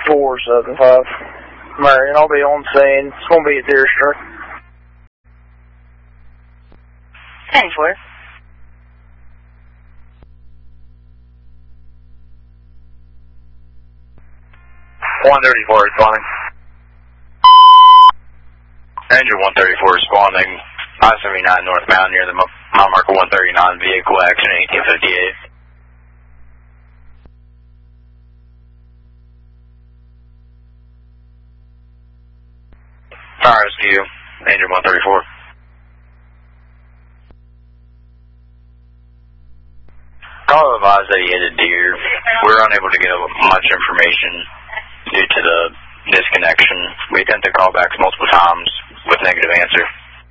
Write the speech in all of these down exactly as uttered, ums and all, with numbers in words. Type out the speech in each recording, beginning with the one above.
four seven five. Marion, I'll be on scene. It's going to be a deer strike. ten four. one thirty-four responding. Ranger one thirty-four responding. I seventy-nine northbound near the mile marker one thirty-nine, vehicle action eighteen fifty-eight. Fire rescue, Ranger one thirty-four. Call advised that he hit a deer. We were unable to get much information due to the disconnection. We attempted callbacks multiple times with negative answer.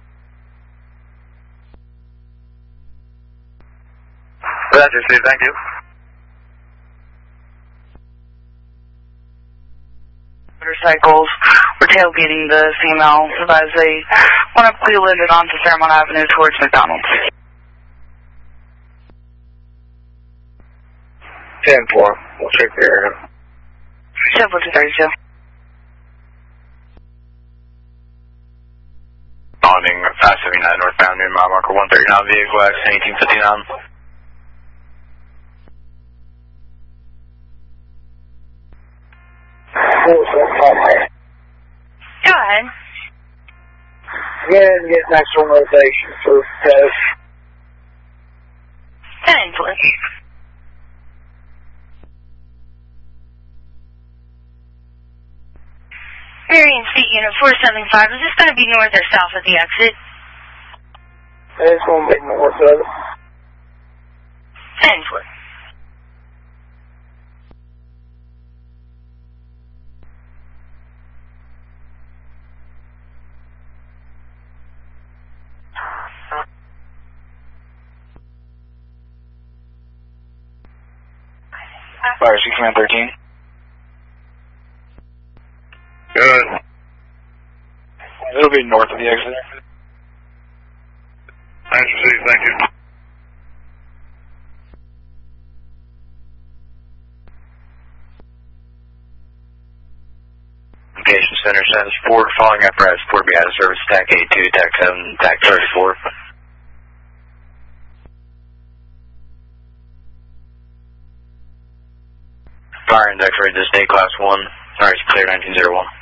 Roger, Steve, thank you. Motorcycles were tailgating the female as they went up Cleveland and onto Fairmont Avenue towards McDonald's. ten four. We'll check the area. ten four two thirty-two. Responding, I seventy-nine northbound near mile marker one thirty-nine, vehicle action eighteen fifty-nine. Go ahead. Go ahead and get next one rotation for test. ten four. Marion State Unit four seven five, is this going to be north or south of the exit? It's going to be north of it. ten four. Fire six man thirteen. Good. It'll be north of the exit. Thanks, Steve. Thank you. Communication Center, status Ford, following apparatus, Ford be out of service, T A C eighty-two, T A C seven, T A C thirty-four. Fire index rated to stay class one. Alright, clear nineteen oh one.